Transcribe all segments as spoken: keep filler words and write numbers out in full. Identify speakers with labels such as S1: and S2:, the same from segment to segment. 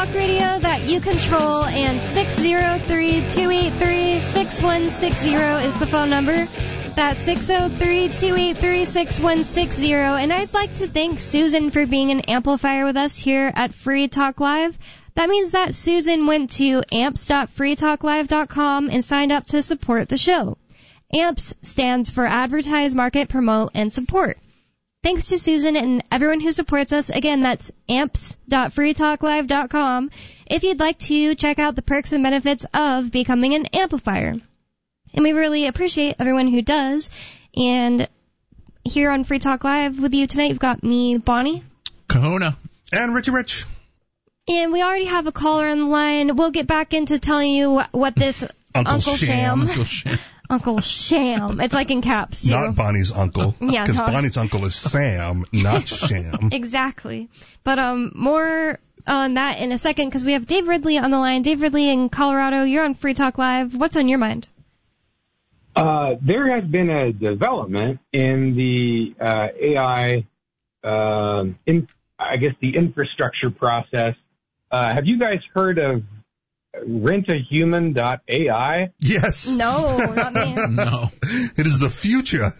S1: talk radio that you control, and six oh three, two eight three, six one six zero is the phone number. That's six oh three, two eight three, six one six zero. And I'd like to thank Susan for being an amplifier with us here at Free Talk Live. That means that Susan went to amps dot free talk live dot com and signed up to support the show. AMPS stands for Advertise, Market, Promote, and Support. Thanks to Susan and everyone who supports us. Again, that's amps dot free talk live dot com if you'd like to check out the perks and benefits of becoming an amplifier. And we really appreciate everyone who does. And here on Free Talk Live with you tonight, you've got me, Bonnie.
S2: Kahuna.
S3: And Richie Rich.
S1: And we already have a caller on the line. We'll get back into telling you what this
S3: Uncle,
S1: Uncle
S3: Sham.
S1: Sham.
S2: Uncle Sham.
S1: Uncle Sham. It's like in caps, too.
S3: Not Bonnie's uncle.
S1: Yeah,
S3: Because
S1: no.
S3: Bonnie's uncle is Sam, not Sham.
S1: Exactly. But um, more on that in a second, because we have Dave Ridley on the line. Dave Ridley in Colorado. You're on Free Talk Live. What's on your mind?
S4: Uh, there has been a development in the uh, A I, uh, in, I guess, the infrastructure process. Uh, have you guys heard of rent a human dot A I?
S3: Yes.
S1: No, not me.
S2: No.
S3: It is the future.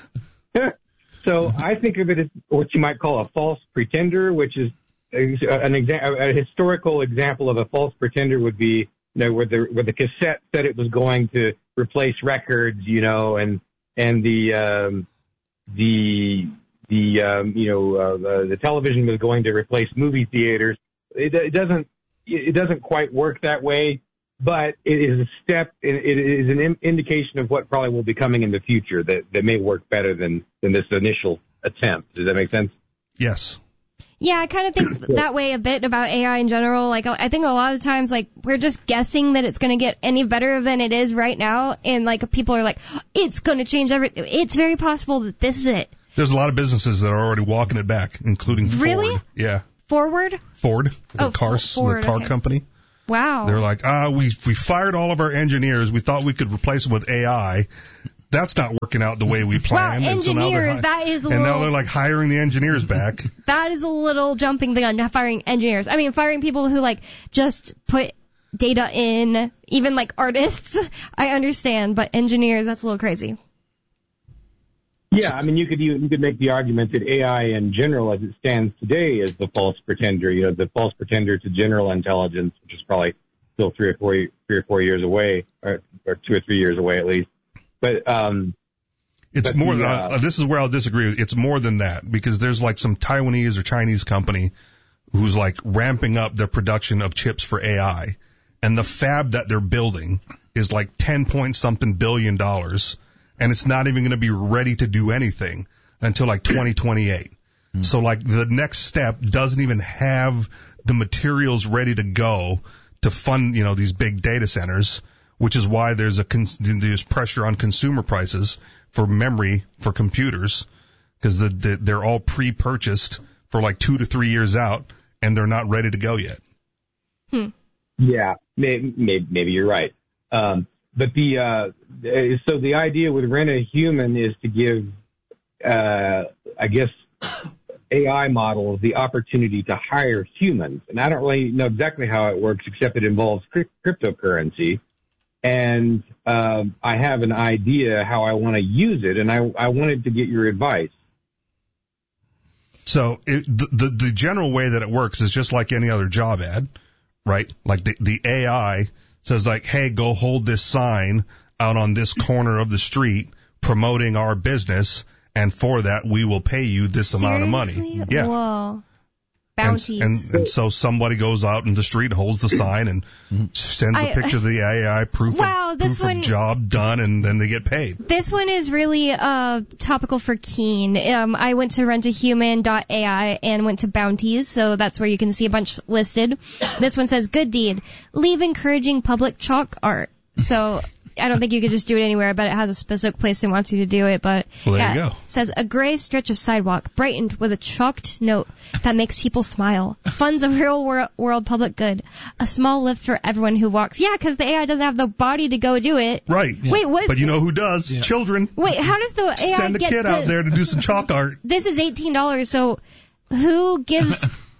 S4: So I think of it as what you might call a false pretender, which is an exa- a historical example of a false pretender would be, you know, where the where the cassette said it was going to replace records, you know, and and the um, the the um, you know uh, the, the television was going to replace movie theaters. It, it doesn't it doesn't quite work that way, but it is a step. It, it is an in, indication of what probably will be coming in the future that, that may work better than than this initial attempt. Does that make sense?
S3: Yes.
S1: Yeah, I kind of think that way a bit about A I in general. Like, I think a lot of times, like, we're just guessing that it's going to get any better than it is right now. And, like, people are like, it's going to change everything. It's very possible that this is it.
S3: There's a lot of businesses that are already walking it back, including Ford.
S1: Really?
S3: Yeah.
S1: Forward?
S3: Ford, the
S1: Oh,
S3: car,
S1: Ford,
S3: the car
S1: okay.
S3: company.
S1: Wow.
S3: They're like, ah, we we fired all of our engineers. We thought we could replace them with A I. That's not working out the way we planned.
S1: Wow,
S3: and so now they're
S1: engineers,
S3: hi-
S1: that is a
S3: And
S1: little...
S3: now they're like hiring the engineers back.
S1: That is a little jumping the gun, not firing engineers. I mean, firing people who, like, just put data in, even, like, artists, I understand, but engineers, that's a little crazy.
S4: Yeah, I mean, you could you could make the argument that A I in general, as it stands today, is the false pretender. You know, the false pretender to general intelligence, which is probably still three or four three or four years away, or, or two or three years away at least. But um,
S3: It's
S4: but
S3: more
S4: the,
S3: than,
S4: uh,
S3: uh, this is where I'll disagree with. It's more than that, because there's like some Taiwanese or Chinese company who's like ramping up their production of chips for A I, and the fab that they're building is like ten point something billion dollars, and it's not even going to be ready to do anything until like twenty twenty-eight. Mm. So like the next step doesn't even have the materials ready to go to fund, you know, these big data centers, which is why there's a con- there's pressure on consumer prices for memory for computers, because the, the, they're all pre-purchased for like two to three years out, and they're not ready to go yet.
S1: Hmm.
S4: Yeah, maybe, maybe, maybe you're right. Um, but the uh, so the idea with Rent a Human is to give, uh, I guess, A I models the opportunity to hire humans. And I don't really know exactly how it works, except it involves crypt- cryptocurrency. And um, I have an idea how I want to use it, and I, I wanted to get your advice.
S3: So it, the, the the general way that it works is just like any other job ad, right? Like the the A I says like, hey, go hold this sign out on this corner of the street promoting our business, and for that we will pay you this
S1: Seriously?
S3: amount of money. Yeah.
S1: Whoa.
S3: And,
S1: Bounties.
S3: and, and so somebody goes out in the street, holds the sign, and sends a
S1: I-
S3: picture of the A I, proof,
S1: Wow,
S3: of,
S1: this
S3: proof
S1: one-
S3: of job done, and then they get paid.
S1: This one is really uh, topical for Keen. Um, I went to rent a human dot A I and went to Bounties, so that's where you can see a bunch listed. This one says, good deed. Leave encouraging public chalk art. So I don't think you could just do it anywhere, but it has a specific place that wants you to do it. But
S3: Well, there
S1: yeah,
S3: you go.
S1: It says, a gray stretch of sidewalk brightened with a chalked note that makes people smile. Funds a real wor- world public good. A small lift for everyone who walks. Yeah, because the A I doesn't have the body to go do it.
S3: Right.
S1: Wait, what?
S3: But you know who does?
S2: Yeah.
S3: Children.
S1: Wait, how does the A I
S3: Send a
S1: get
S3: kid
S1: the,
S3: out there to do some chalk art.
S1: This is eighteen dollars, so who gives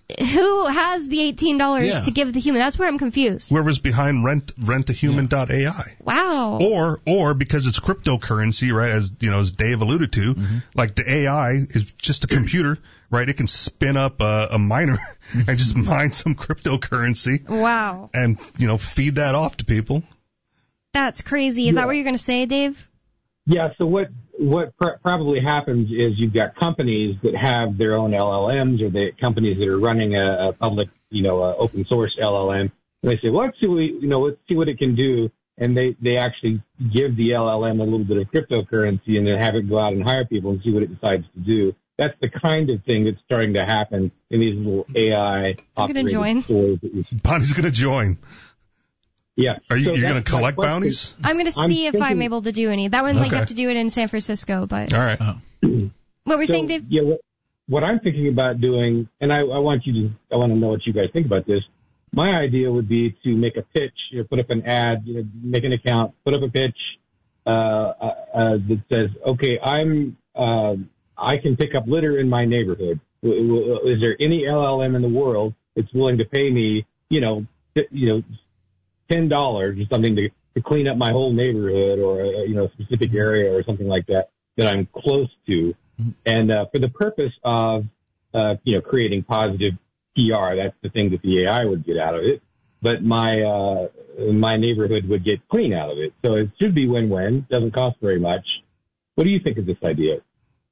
S1: who has the eighteen dollars
S2: Yeah.
S1: to give the human? That's where I'm confused.
S3: Whoever's behind rent rent a human dot A I.
S1: Wow.
S3: Or, or because it's cryptocurrency, right? As you know, as Dave alluded to,
S2: Mm-hmm.
S3: like the A I is just a computer, right? It can spin up a, a miner and just mine some cryptocurrency
S1: Wow.
S3: and you know feed that off to people.
S1: That's crazy. Is
S4: Yeah.
S1: that what you're going to say, Dave?
S4: Yeah. So what what pr- probably happens is you've got companies that have their own L L Ms, or the companies that are running a, a public, you know, a open source L L M. And they say, well, let's see, what we, you know, let's see what it can do. And they they actually give the L L M a little bit of cryptocurrency, and then have it go out and hire people and see what it decides to do. That's the kind of thing that's starting to happen in these little A I
S1: I'm gonna
S4: operated
S1: join.
S4: stores. that you-
S3: Bonnie's going to join.
S4: Yeah.
S3: Are you
S4: So
S3: you're going
S4: that's
S3: to
S4: my
S3: collect
S4: question.
S3: bounties?
S1: I'm going to
S4: I'm
S1: see if I'm
S4: thinking-
S1: able to do any. That one, like, you
S3: Okay.
S1: have to do it in San Francisco, but...
S3: All right.
S1: What were you
S4: So,
S1: saying, Dave?
S4: Yeah, what, what I'm thinking about doing, and I, I want you to, I want to know what you guys think about this. My idea would be to make a pitch, you know, put up an ad, you know, make an account, put up a pitch uh, uh, uh, that says, okay, I'm, uh, I can pick up litter in my neighborhood. W- w- Is there any L L M in the world that's willing to pay me, you know, th- you know, ten dollars or something to, to clean up my whole neighborhood, or a, you know, a specific area or something like that that I'm close to, and uh, for the purpose of uh, you know, creating positive P R. That's the thing that the A I would get out of it. But my uh, my neighborhood would get clean out of it. So it should be win-win. Doesn't cost very much. What do you think of this idea?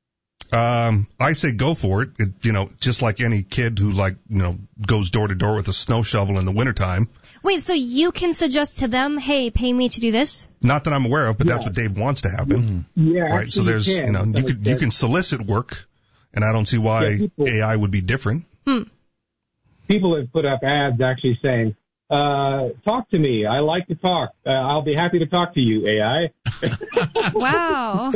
S3: Um, I say go for it. it. You know, just like any kid who like you know goes door to door with a snow shovel in the wintertime.
S1: Wait, so you can suggest to them, hey, pay me to do this?
S3: Not that I'm aware of, but
S4: Yeah.
S3: that's what Dave wants to happen.
S4: Yeah,
S3: Right.
S4: actually
S3: So there's
S4: you,
S3: you
S4: can.
S3: know you could you can solicit work, and I don't see why
S4: Yeah, people-
S3: A I would be different.
S1: Hmm.
S4: People have put up ads actually saying, uh, talk to me. I like to talk. Uh, I'll be happy to talk to you, A I.
S1: Wow.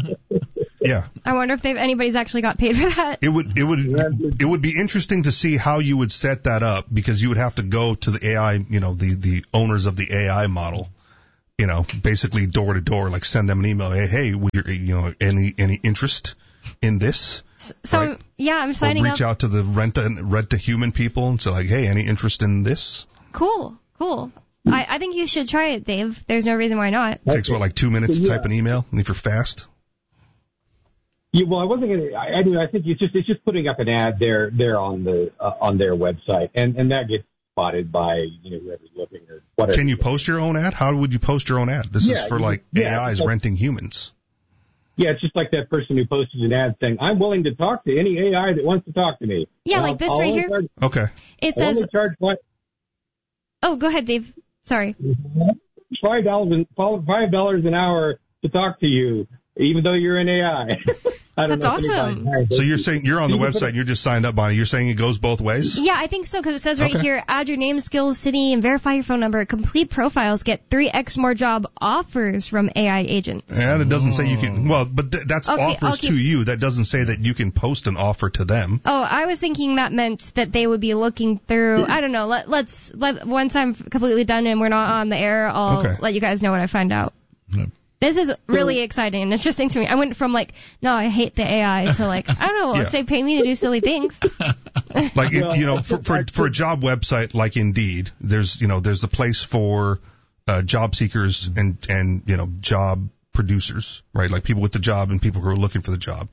S3: Yeah.
S1: I wonder if they've, anybody's actually got paid for that.
S3: It would it would it would be interesting to see how you would set that up, because you would have to go to the A I, you know, the the owners of the A I model, you know, basically door to door, like send them an email, hey, hey, would you, you know, any any interest in this?
S1: So,
S3: Right.
S1: yeah, I'm
S3: Or
S1: signing
S3: reach
S1: up.
S3: out to the rent to, rent to human people and say like, hey, any interest in this?
S1: Cool, cool. I, I think you should try it, Dave. There's no reason why not.
S3: Takes what, like two minutes to
S4: Yeah.
S3: type an email, and if you're fast.
S4: Yeah, well, I wasn't going to. I, I mean, I think it's just it's just putting up an ad there there on the uh, on their website, and and that gets spotted by you know whoever's looking or whatever.
S3: Can you post your own ad? How would you post your own ad? This
S4: Yeah,
S3: is for
S4: you-
S3: like
S4: yeah,
S3: A Is
S4: like-
S3: renting humans.
S4: Yeah, it's just like that person who posted an ad saying, "I'm willing to talk to any A I that wants to talk to me."
S1: Yeah,
S4: And
S1: like
S4: I'll-
S1: this
S4: I'll
S1: right
S4: only
S1: here.
S4: Charge,
S3: Okay.
S1: It
S4: I'll
S1: says,
S4: only charge five
S1: oh, go ahead, Dave. Sorry.
S4: five dollars five dollars an hour to talk to you, even though you're an A I. I don't
S1: That's
S4: know if
S1: awesome.
S4: anybody-
S3: So you're saying you're on the
S4: You can put
S3: website and you're just signed up on it. You're saying it goes both ways?
S1: Yeah, I think so, because it says right
S3: Okay.
S1: here, add your name, skills, city, and verify your phone number. Complete profiles. Get three x more job offers from A I agents.
S3: And it doesn't say you can. Well, but th- that's
S1: Okay,
S3: offers
S1: I'll keep-
S3: to you. That doesn't say that you can post an offer to them.
S1: Oh, I was thinking that meant that they would be looking through. I don't know. Let, let's let once I'm completely done and we're not on the air, I'll
S3: Okay.
S1: let you guys know what I find out.
S2: Yeah.
S1: This is really exciting and interesting to me. I went from like, no, I hate the A I to like, I don't know,
S3: Yeah.
S1: if they pay me to do silly things.
S3: Like it,
S4: Well,
S3: you know, for for for a job website like Indeed, there's you know there's a place for uh, job seekers and and you know job producers, right? Like people with the job and people who are looking for the job.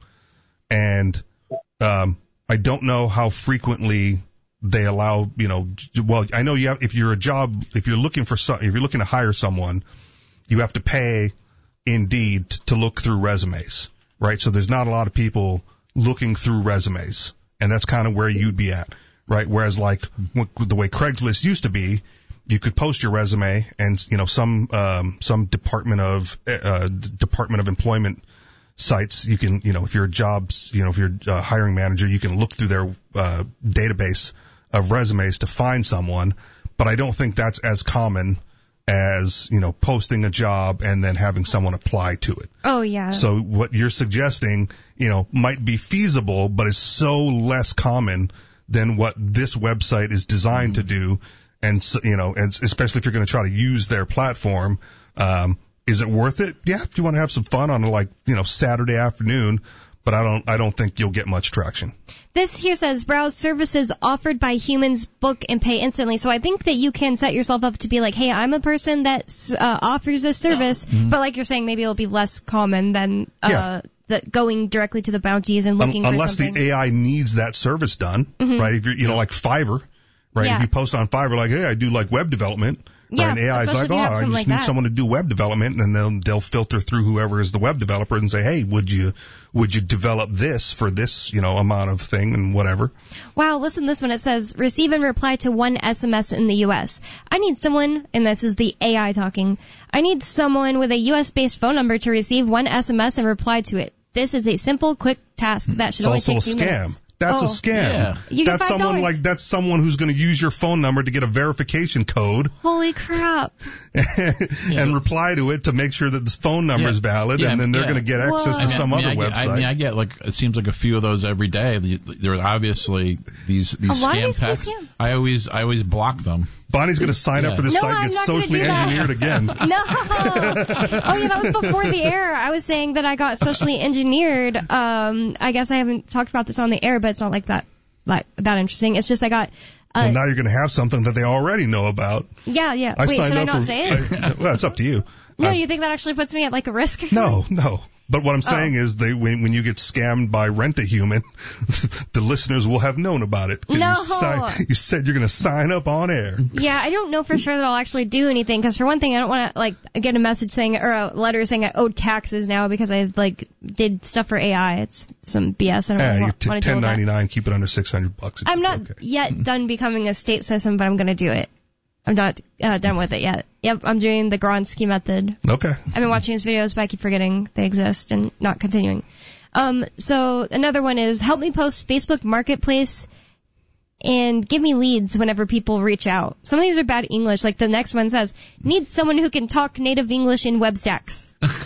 S3: And um, I don't know how frequently they allow, you know, j- well, I know you have, if you're a job, if you're looking for some, if you're looking to hire someone, you have to pay Indeed t- to look through resumes, right? So there's not a lot of people looking through resumes, and that's kind of where you'd be at, right? Whereas like w- the way Craigslist used to be, you could post your resume, and you know some um, some department of uh, Department of Employment sites, you can, you know, if you're a jobs, you know, if you're a hiring manager, you can look through their uh, database of resumes to find someone. But I don't think that's as common as, you know, posting a job and then having someone apply to it.
S1: Oh, yeah.
S3: So what you're suggesting, you know, might be feasible, but is so less common than what this website is designed to do. And, so, you know, and especially if you're going to try to use their platform, um, is it worth it? Yeah, if you want to have some fun on a, like, you know, Saturday afternoon, but I don't I don't think you'll get much traction.
S1: This here says browse services offered by humans, book and pay instantly. So I think that you can set yourself up to be like, hey, I'm a person that uh, offers this service, mm-hmm. but like you're saying, maybe it'll be less common than uh, yeah. the going directly to the bounties and looking
S3: um,
S1: for
S3: unless
S1: something.
S3: Unless the A I needs that service done, mm-hmm. right? If you're, you know, like Fiverr, right?
S1: Yeah.
S3: If you post on Fiverr, like, hey, I do like web development.
S1: Yeah,
S3: right? And A I is like, oh, I just
S1: like
S3: need
S1: that.
S3: someone to do web development, and then they'll filter through whoever is the web developer and say, hey, would you would you develop this for this, you know, amount of thing and whatever.
S1: Wow, listen to this one. It says, receive and reply to one S M S in the U S. I need someone, and this is the A I talking, I need someone with a U S-based phone number to receive one S M S and reply to it. This is a simple, quick task that should
S3: it's
S1: only
S3: also
S1: take a few
S3: a scam.
S1: minutes.
S3: That's
S1: oh.
S3: a scam.
S2: Yeah.
S1: You
S3: that's
S1: get five dollars.
S3: someone like that's someone who's going to use your phone number to get a verification code.
S1: Holy crap!
S3: and
S2: yeah.
S3: reply to it to make sure that this phone number is yeah. valid,
S2: yeah.
S3: and then they're
S2: yeah.
S3: going to get access
S1: Whoa.
S3: to some
S2: I mean,
S3: other
S2: I mean,
S3: website.
S2: I, get, I mean, I get like it seems like a few of those every day. There are obviously these these
S1: a lot
S2: scam
S1: of these
S2: texts.
S1: scams.
S2: I always I always block them.
S3: Bonnie's going to sign
S2: yeah.
S3: up for this
S1: no,
S3: site
S1: I'm
S3: and get
S1: not
S3: socially
S1: do that.
S3: engineered again.
S1: No. Oh, yeah, that was before the air. I was saying that I got socially engineered. Um, I guess I haven't talked about this on the air, but it's not like that like that interesting. It's just I got. Uh,
S3: well, now you're going to have something that they already know about.
S1: Yeah, yeah.
S3: I
S1: Wait,
S3: signed
S1: should I
S3: up
S1: not
S3: for,
S1: say it?
S3: I, well, it's up to you.
S1: No,
S3: I,
S1: you think that actually puts me at like a risk or something?
S3: No, no. But what I'm saying oh. is, they when, when you get scammed by Rent-A-Human, the listeners will have known about it.
S1: No.
S3: You, si- you said you're going to sign up on air.
S1: Yeah, I don't know for sure that I'll actually do anything, because for one thing, I don't want to like get a message saying or a letter saying I owe taxes now because I like did stuff for A I. It's some B S. I don't
S3: yeah,
S1: really
S3: you
S1: want
S3: t-
S1: to do
S3: ten ninety-nine,
S1: that.
S3: keep it under six hundred bucks.
S1: I'm not
S3: okay.
S1: yet done becoming a state citizen, but I'm going to do it. I'm not uh, done with it yet. Yep, I'm doing the Gronsky method.
S3: Okay.
S1: I've been watching his videos, but I keep forgetting they exist and not continuing. Um, so another one is help me post Facebook Marketplace and give me leads whenever people reach out. Some of these are bad English. Like the next one says, need someone who can talk native English in WebStacks.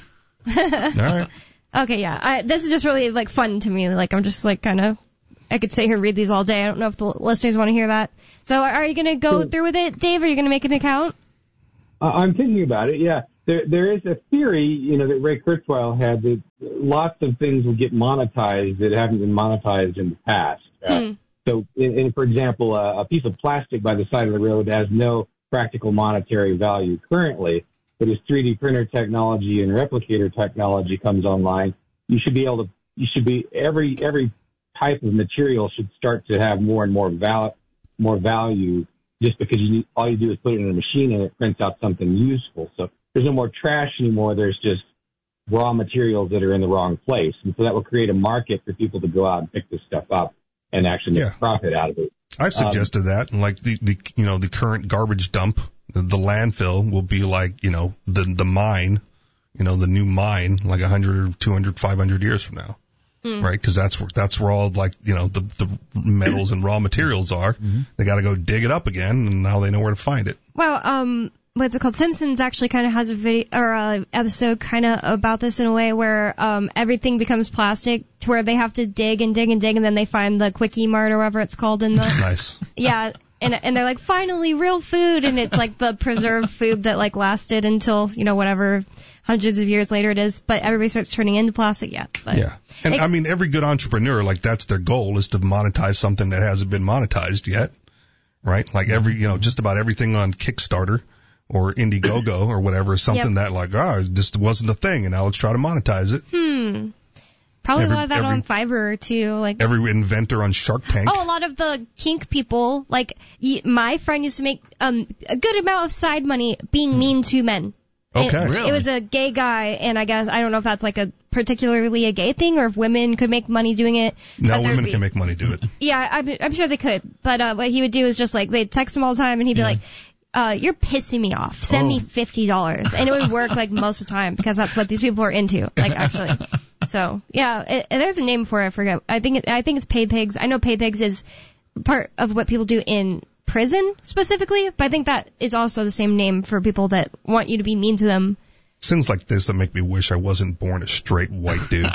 S3: All right.
S1: Okay, yeah. I, this is just really like fun to me. Like I'm just like kind of, I could sit here and read these all day. I don't know if the listeners want to hear that. So are you going to go through with it, Dave? Or are you going to make an account?
S4: Uh, I'm thinking about it, yeah. There, there is a theory, you know, that Ray Kurzweil had that lots of things will get monetized that haven't been monetized in the past. Uh,
S1: Hmm.
S4: So, in, in, for example, uh, a piece of plastic by the side of the road has no practical monetary value currently, but as three D printer technology and replicator technology comes online, you should be able to, you should be, every, every type of material should start to have more and more val- more value just because you need, all you do is put it in a machine and it prints out something useful. So there's no more trash anymore. There's just raw materials that are in the wrong place. And so that will create a market for people to go out and pick this stuff up and actually make
S3: yeah.
S4: a profit out of it.
S3: I've suggested um, that, like the, the, you know, the current garbage dump, the, the landfill will be like, you know, the, the mine, you know, the new mine, like one hundred, two hundred, five hundred years from now. Mm. Right, because that's where that's where all like you know the the metals and raw materials are. Mm-hmm. They got to go dig it up again, and now they know where to find it.
S1: Well, um, what's it called? Simpsons actually kind of has a video or a episode kind of about this in a way where um everything becomes plastic to where they have to dig and dig and dig, and then they find the Quickie Mart or whatever it's called in the
S3: nice.
S1: Yeah. And and they're like, finally, real food, and it's like the preserved food that like lasted until you know whatever hundreds of years later it is. But everybody starts turning into plastic, yeah. But
S3: yeah, and I mean every good entrepreneur, like that's their goal is to monetize something that hasn't been monetized yet, right? Like every you know just about everything on Kickstarter or Indiegogo or whatever is something yep. that like ah oh, this wasn't a thing, and now let's try to monetize it.
S1: Hmm. Probably every, a lot of that
S3: every,
S1: on Fiverr, too. Like
S3: every inventor on Shark Tank.
S1: Oh, a lot of the kink people. Like, y- my friend used to make um a good amount of side money being mean to men.
S3: Okay.
S1: It,
S2: really?
S1: It was a gay guy, and I guess, I don't know if that's like a particularly a gay thing, or if women could make money doing it.
S3: No, women be, can make money do it.
S1: Yeah, I'm, I'm sure they could. But uh, what he would do is just like, they'd text him all the time, and he'd be yeah. like, Uh, you're pissing me off. Send oh. me fifty dollars. And it would work like most of the time because that's what these people are into. Like actually. So yeah, it, there's a name for it. I forget. I think it, I think it's pay pigs. I know pay pigs is part of what people do in prison specifically, but I think that is also the same name for people that want you to be mean to them.
S3: Things like this that make me wish I wasn't born a straight white dude.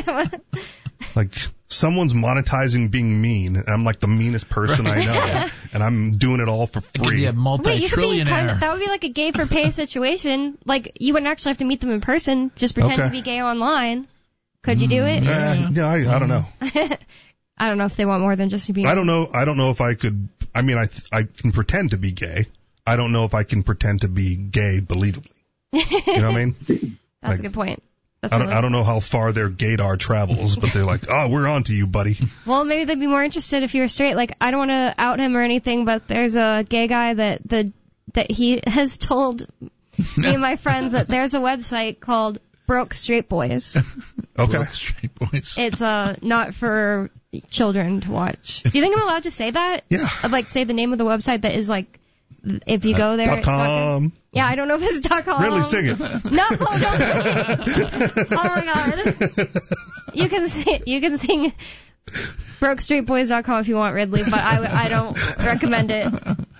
S3: Like, someone's monetizing being mean, and I'm like the meanest person right. I know, and I'm doing it all for free.
S2: Yeah, multi-trillionaire.
S1: Wait, kind of, that would be like a gay for pay situation. Like, you wouldn't actually have to meet them in person. Just pretend
S3: okay.
S1: to be gay online. Could you do it?
S3: Uh, yeah, I, I don't know.
S1: I don't know if they want more than just you being.
S3: I don't know. I don't know if I could. I mean, I I can pretend to be gay. I don't know if I can pretend to be gay believably. You know what I mean?
S1: That's
S3: like,
S1: a good point. That's
S3: I don't,
S1: really...
S3: I don't know how far their gaydar travels, but they're like, oh, we're on to you, buddy.
S1: Well, maybe they'd be more interested if you were straight. Like, I don't want to out him or anything, but there's a gay guy that the that he has told me and my friends that there's a website called Broke Straight Boys.
S3: Okay.
S2: Broke Straight Boys.
S1: It's uh not for children to watch. Do you think I'm allowed to say that?
S3: Yeah.
S1: I'd like say the name of the website that is like, if you go there,
S3: dot
S1: it's not
S3: com.
S1: good. Yeah, I don't know if it's dot com.
S3: Really, sing it.
S1: No, don't. Oh my god. You can sing, you can sing broke straight boys dot com if you want, Ridley, but I, I don't recommend it.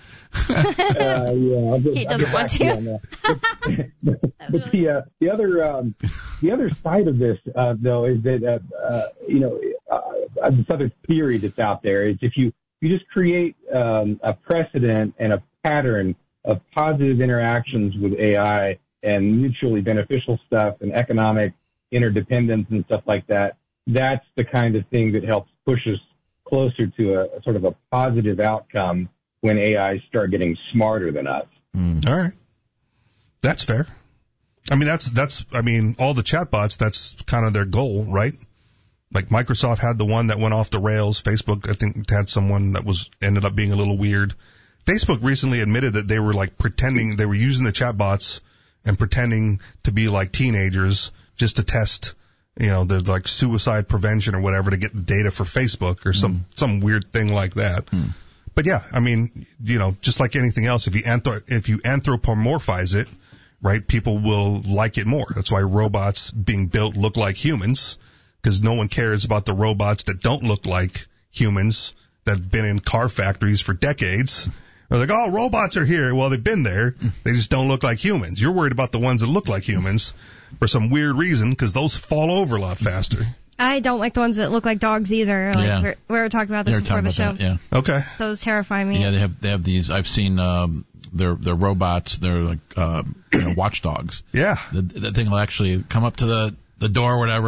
S5: uh, yeah, I'll get,
S1: He
S5: I'll
S1: doesn't
S5: get
S1: want
S5: back to
S1: to.
S5: you on that. But, but the uh, the other um, the other side of this uh, though is that uh, uh, you know uh, this other theory that's out there is if you you just create um, a precedent and a pattern of positive interactions with A I and mutually beneficial stuff and economic interdependence and stuff like that, that's the kind of thing that helps push us closer to a, a sort of a positive outcome when A Is start getting smarter than us.
S3: Mm. All right. That's fair. I mean, that's, that's, I mean, all the chatbots, that's kind of their goal, right? Like Microsoft had the one that went off the rails. Facebook, I think, had someone that was, ended up being a little weird. Facebook recently admitted that they were like pretending, they were using the chatbots and pretending to be like teenagers just to test, you know, the like suicide prevention or whatever to get the data for Facebook or some, mm. some weird thing like that. Mm. But yeah, I mean, you know, just like anything else, if you anthro- if you anthropomorphize it, right, people will like it more. That's why robots being built look like humans, because no one cares about the robots that don't look like humans that have been in car factories for decades. They're like, oh, robots are here. Well, they've been there. They just don't look like humans. You're worried about the ones that look like humans for some weird reason, because those fall over a lot faster.
S1: I don't like the ones that look like dogs either. Like
S2: Yeah.
S1: we're, we were talking about this
S2: They were
S1: before the
S2: talking
S1: show.
S2: about that, yeah.
S3: Okay.
S1: Those terrify me.
S2: Yeah, they have they have these. I've seen um, they're they're robots. They're like uh, you know watchdogs.
S3: Yeah.
S2: The, the thing will actually come up to the the door or whatever.